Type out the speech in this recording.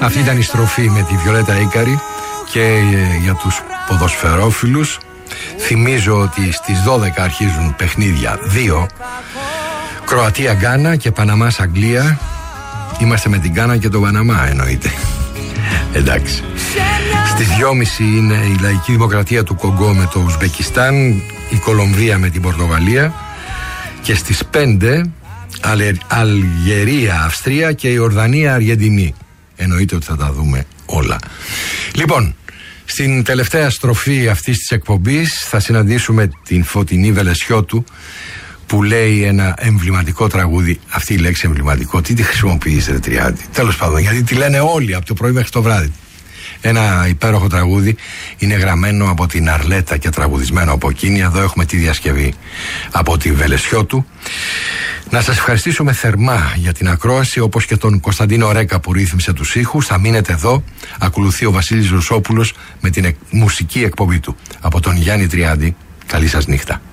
Αυτή ήταν η στροφή με τη Βιολέτα Ίκαρη. Και για τους ποδοσφαιρόφιλους θυμίζω ότι στις 12 αρχίζουν παιχνίδια 2, Κροατία Γκάνα και Παναμάς Αγγλία. Είμαστε με την Γκάνα και τον Παναμά, εννοείται. Εντάξει. Στις 2.30 είναι η Λαϊκή Δημοκρατία του Κονγκό με το Ουσμπεκιστάν, η Κολομβία με την Πορτογαλία, και στις 5 Αλγερία, Αυστρία και η Ορδανία, Αργεντινή. Εννοείται ότι θα τα δούμε όλα. Λοιπόν, στην τελευταία στροφή αυτής της εκπομπής θα συναντήσουμε την Φωτεινή Βελεσιώτου, που λέει ένα εμβληματικό τραγούδι. Αυτή η λέξη εμβληματικό, τι τη χρησιμοποιείς, ρε Τριάντη? Τέλος πάντων, γιατί τη λένε όλοι από το πρωί μέχρι το βράδυ. Ένα υπέροχο τραγούδι, είναι γραμμένο από την Αρλέτα και τραγουδισμένο από εκείνη. Εδώ έχουμε τη διασκευή από τη Βελεσιώτου. Να σας ευχαριστήσουμε θερμά για την ακρόαση, όπως και τον Κωνσταντίνο Ρέκα που ρύθμισε τους ήχους. Θα μείνετε εδώ. Ακολουθεί ο Βασίλης Ρουσόπουλος με την μουσική εκπομπή του. Από τον Γιάννη Τριάντη, καλή σας νύχτα.